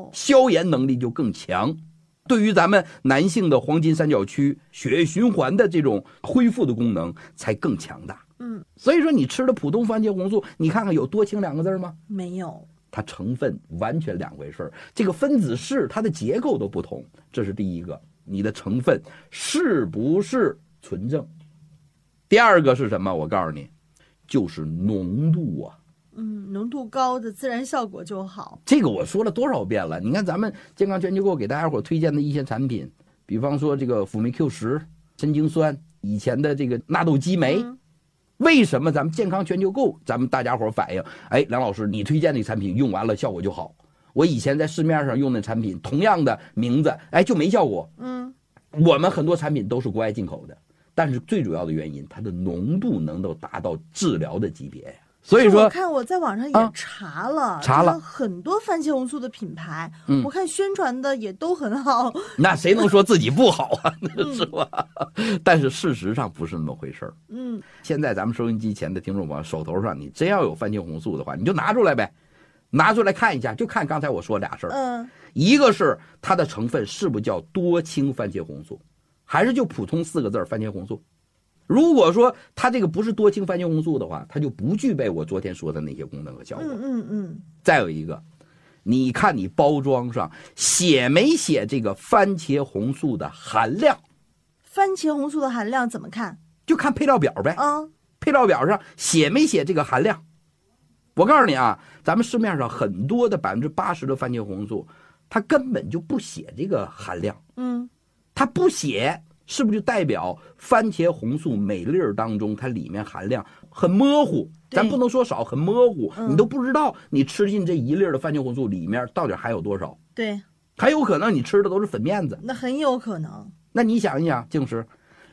消炎能力就更强。对于咱们男性的黄金三角区血液循环的这种恢复的功能才更强大。所以说你吃的普通番茄红素，你看看有多氢2个字吗？ 没有。 它成分完全2回事，这个分子式它的结构都不同，这是第一个，你的成分是不是纯正。第二个是什么？我告诉你，就是浓度啊。 浓度高的自然效果就好。 这个我说了多少遍了？你看咱们健康全球购给大家伙推荐的一些产品，比方说这个辅酶 Q10、神经酸，以前的这个纳豆激酶。为什么咱们健康全球购，咱们大家伙反映，哎，梁老师，你推荐的产品用完了效果就好。我以前在市面上用的产品，同样的名字，哎，就没效果。我们很多产品都是国外进口的，但是最主要的原因，它的浓度能够达到治疗的级别呀。所以说， 我看我在网上也查了很多番茄红素的品牌，我看宣传的也都很好。 那谁能说自己不好啊？是吧？但是事实上不是那么回事儿。现在咱们收音机前的听众朋友手头上，你真要有番茄红素的话，你就拿出来呗，拿出来看一下，就看刚才我说俩事儿。一个是它的成分是不是叫多氢番茄红素，还是就普通4个字番茄红素。如果说它这个不是多氢番茄红素的话，它就不具备我昨天说的那些功能和效果。再有一个，你看你包装上写没写这个番茄红素的含量？ 番茄红素的含量怎么看？ 就看配料表呗。配料表上写没写这个含量？我告诉你啊，咱们市面上很多的80%的番茄红素，它根本就不写这个含量。它不写。是不是就代表番茄红素每粒当中它里面含量很模糊？咱不能说少，很模糊，你都不知道你吃进这1粒的番茄红素里面到底含有多少。 对， 还有可能你吃的都是粉面子。 那很有可能。 那你想一想，净是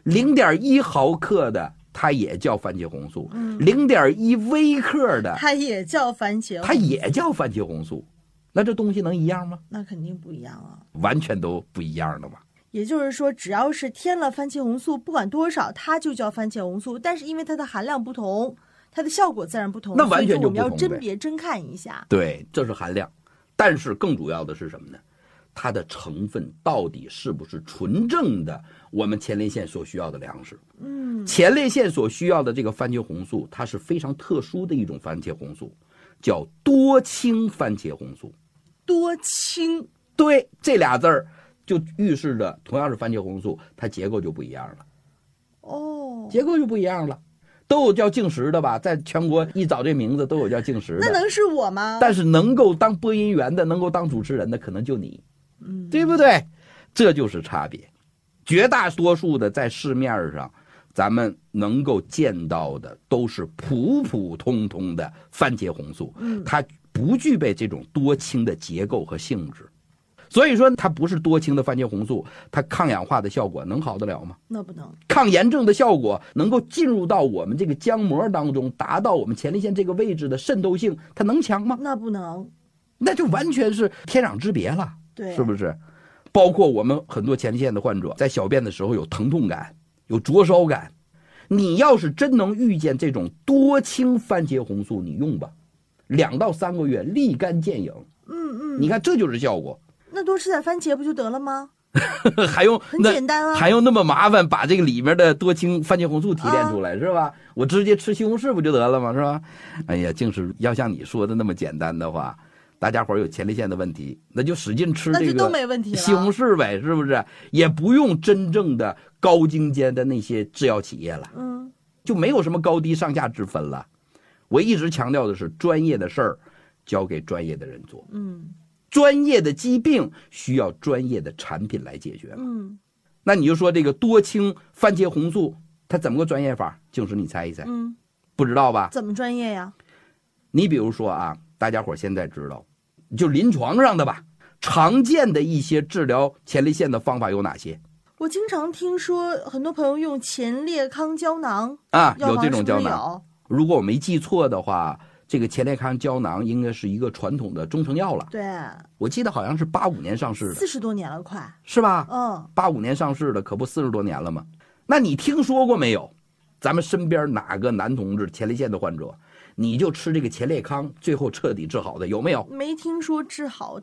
0.1毫克的，它也叫番茄红素；0.1微克的， 它也叫番茄红素， 它也叫番茄红素。那这东西能一样吗？ 那肯定不一样啊， 完全都不一样的嘛。 也就是说，只要是添了番茄红素，不管多少，它就叫番茄红素。但是因为它的含量不同，它的效果自然不同。 那完全就不同呗。 我们要甄别真看一下。 对，这是含量。但是更主要的是什么呢？它的成分到底是不是纯正的我们前列腺所需要的粮食？前列腺所需要的这个番茄红素，它是非常特殊的一种番茄红素，叫多氢番茄红素。 多氢， 对，这俩字儿。就预示着同样是番茄红素，它结构就不一样了。结构就不一样了。都有叫净食的吧，在全国一找这名字都有叫净食的。 那能是我吗？ 但是能够当播音员的，能够当主持人的，可能就你，对不对？这就是差别。绝大多数的在市面上，咱们能够见到的都是普普通通的番茄红素，它不具备这种多氢的结构和性质。所以说它不是多氢的番茄红素，它抗氧化的效果能好得了吗？ 那不能。 抗炎症的效果能够进入到我们这个浆膜当中，达到我们前列腺这个位置的渗透性，它能强吗？ 那不能。 那就完全是天壤之别了。 对， 是不是？包括我们很多前列腺的患者在小便的时候有疼痛感，有灼烧感，你要是真能遇见这种多氢番茄红素，你用吧，2到3个月立竿见影。你看这就是效果。 那多吃点番茄不就得了吗？ 还用很简单啊， 还用那么麻烦把这个里面的多氢番茄红素提炼出来，是吧？我直接吃西红柿不就得了吗？是吧？哎呀，竟是要像你说的那么简单的话，大家伙有前列腺的问题，那就使劲吃这个都没问题了， 西红柿呗，是不是？也不用真正的高精尖的那些制药企业了，就没有什么高低上下之分了。我一直强调的是，专业的事儿交给专业的人做，专业的疾病需要专业的产品来解决了。那你就说这个多氢番茄红素，它怎么个专业法？净是你猜一猜。不知道吧？ 怎么专业呀？ 你比如说啊，大家伙现在知道，就临床上的吧，常见的一些治疗前列腺的方法有哪些？ 我经常听说很多朋友用前列康胶囊啊，有这种胶囊。如果我没记错的话，这个前列康胶囊应该是一个传统的中成药了。 对， 我记得好像是85年上市的 ，40多年了，快是吧？85年上市的，可不40多年了吗？那你听说过没有？咱们身边哪个男同志前列腺的患者，你就吃这个前列康，最后彻底治好的有没有？ 没听说治好